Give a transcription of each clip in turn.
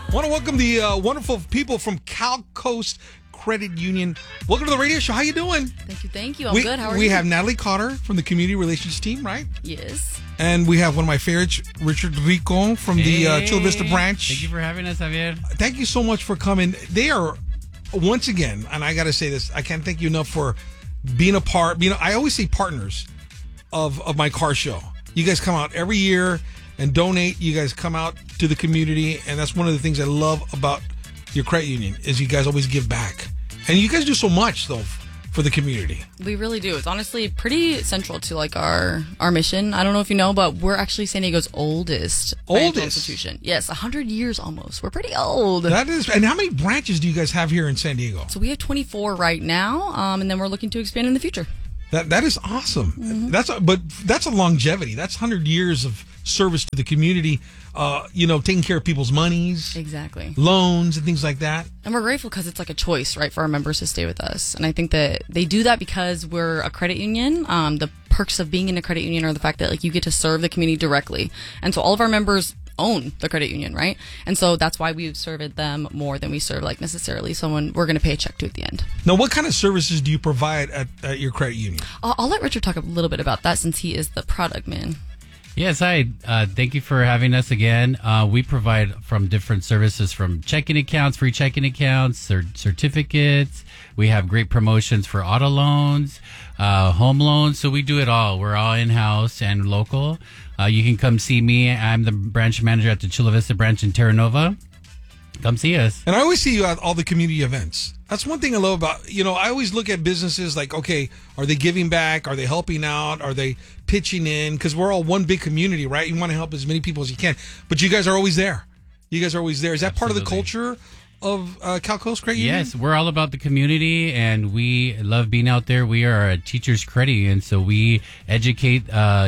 I want to welcome the wonderful people from Cal Coast Credit Union. Welcome to the radio show. How you doing? Thank you. I'm good. How are you? We have Natalie Cotter from the Community Relations team, right? Yes. And we have one of my favorites, Richard Rico from the Chula Vista branch. Thank you for having us, Javier. Thank you so much for coming. They are, once again, and I got to say this, I can't thank you enough for being a part. I always say partners of my car show. You guys come out every year and donate. You guys come out to the community, and that's one of the things I love about your credit union is you guys always give back. And you guys do so much, though, for the community. We really do. It's honestly pretty central to like our mission. I don't know if you know, but we're actually San Diego's oldest financial institution. Yes, 100 years almost. We're pretty old. That is. And how many branches do you guys have here in San Diego? So we have 24 right now, and then we're looking to expand in the future. That is awesome. Mm-hmm. That's a longevity. That's 100 years of service to the community. Taking care of people's monies, exactly, loans and things like that. And we're grateful because it's like a choice, right, for our members to stay with us. And I think that they do that because we're a credit union. The perks of being in a credit union are the fact that like you get to serve the community directly, and so all of our members own the credit union, right? And so that's why we serve them more than we serve like necessarily someone we're going to pay a check to at the end. Now, what kind of services do you provide at your credit union? I'll let Richard talk a little bit about that since he is the product man. Yes, hi. Thank you for having us again. We provide from different services from checking accounts, free checking accounts, certificates. We have great promotions for auto loans, home loans. So we do it all. We're all in-house and local. You can come see me. I'm the branch manager at the Chula Vista branch in Terra Nova. Come see us. And I always see you at all the community events. That's one thing I love about, I always look at businesses like, okay, are they giving back? Are they helping out? Are they pitching in? Because we're all one big community, right? You want to help as many people as you can. But you guys are always there. Is that Absolutely. Part of the culture of Cal Coast Credit Union? Yes, we're all about the community, and we love being out there. We are a teacher's credit union, so we educate,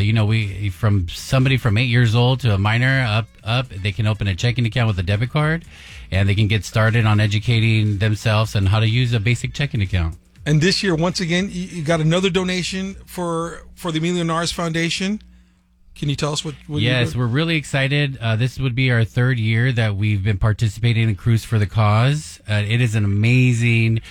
we from somebody from 8 years old to a minor up, they can open a checking account with a debit card, and they can get started on educating themselves on how to use a basic checking account. And this year, once again, you got another donation for the Emilio Naras Foundation. Can you tell us what Yes, we're really excited. This would be our third year that we've been participating in Cruise for the Cause. It is an amazing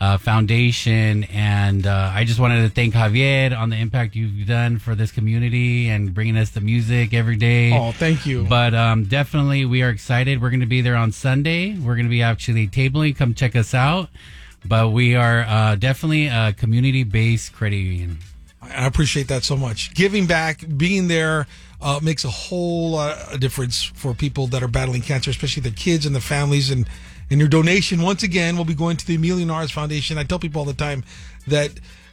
foundation, and I just wanted to thank Javier on the impact you've done for this community and bringing us the music every day. Oh, thank you. But definitely, we are excited. We're going to be there on Sunday. We're going to be actually tabling. Come check us out. But we are definitely a community-based credit union. I appreciate that so much. Giving back, being there makes a whole lot of difference for people that are battling cancer, especially the kids and the families. And your donation, once again, will be going to the Emilio Naras Foundation. I tell people all the time that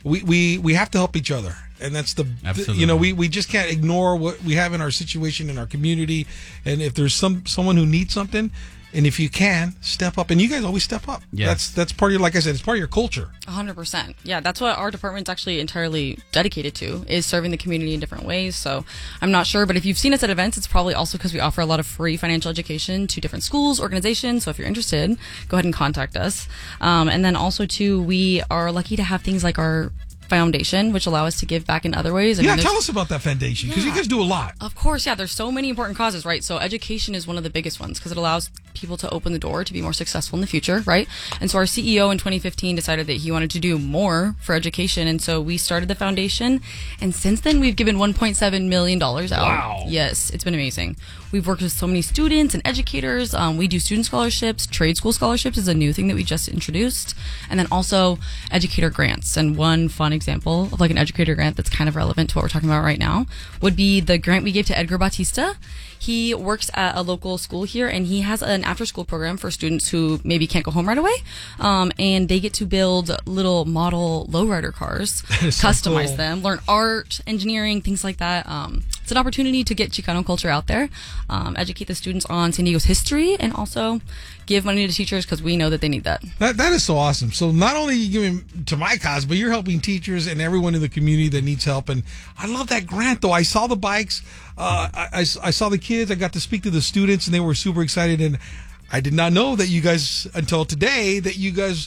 we have to help each other. And that's we just can't ignore what we have in our situation in our community. And if there's someone who needs something, and if you can, step up. And you guys always step up. Yes. That's part of your, like I said, it's part of your culture. 100%. Yeah, that's what our department's actually entirely dedicated to, is serving the community in different ways. So I'm not sure, but if you've seen us at events, it's probably also because we offer a lot of free financial education to different schools, organizations. So if you're interested, go ahead and contact us. And then also, too, we are lucky to have things like our foundation, which allow us to give back in other ways. Tell us about that foundation, because you guys do a lot. Of course, yeah. There's so many important causes, right? So education is one of the biggest ones because it allows people to open the door to be more successful in the future, right? And so our CEO in 2015 decided that he wanted to do more for education, and so we started the foundation, and since then we've given $1.7 million out. Wow. Yes, it's been amazing. We've worked with so many students and educators. We do student scholarships. Trade school scholarships is a new thing that we just introduced. And then also educator grants. And one fun example of like an educator grant that's kind of relevant to what we're talking about right now would be the grant we gave to Edgar Batista. He works at a local school here, and he has an after-school program for students who maybe can't go home right away. And they get to build little model lowrider cars, customize them, learn art, engineering, things like that. It's an opportunity to get Chicano culture out there, educate the students on San Diego's history, and also give money to teachers because we know that they need that. That is so awesome. So not only are you giving to my cause, but you're helping teachers and everyone in the community that needs help. And I love that grant, though. I saw the bikes. I saw the kids. I got to speak to the students, and they were super excited. And I did not know that you guys, until today, that you guys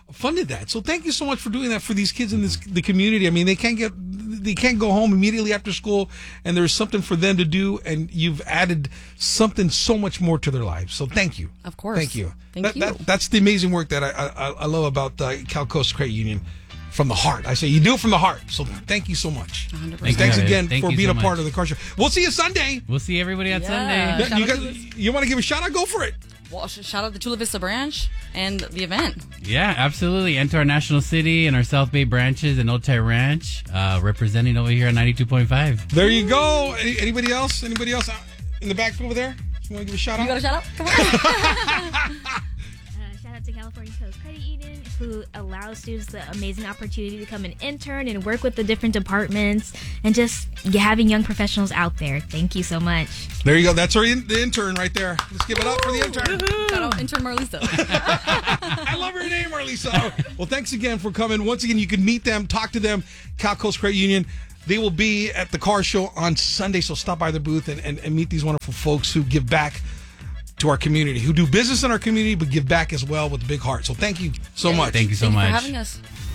funded that. So thank you so much for doing that for these kids in the community. I mean, they can't go home immediately after school, and there's something for them to do, and you've added something so much more to their lives. So thank you. Of course. Thank you. Thank you. That's the amazing work that I love about Cal Coast Credit Union. From the heart. I say you do it from the heart. So thank you so much. 100%. Thanks again Thank for you being so a part much. of the car show. We'll see you Sunday. We'll see everybody on Yeah. Sunday. Shout out to You want to give a shout out? Go for it. Well, shout out the Chula Vista branch and the event. Yeah, absolutely. Enter our National City and our South Bay branches and Old Thai Ranch, representing over here on 92.5. There you go. Anybody else? Anybody else in the back over there? You want to give a shout out? You got a shout out? Come on. Shout out to California Coast Credit Union, who allows students the amazing opportunity to come and intern and work with the different departments and just having young professionals out there. Thank you so much. There you go. That's the intern right there. Let's give it up for the intern. Shout out intern Marlisa. I love her name, Marlisa. Well, thanks again for coming. Once again, you can meet them, talk to them, Cal Coast Credit Union. They will be at the car show on Sunday, so stop by their booth and meet these wonderful folks who give back to our community, who do business in our community, but give back as well with a big heart. So thank you so much. Thank you so Thank you much. for having us.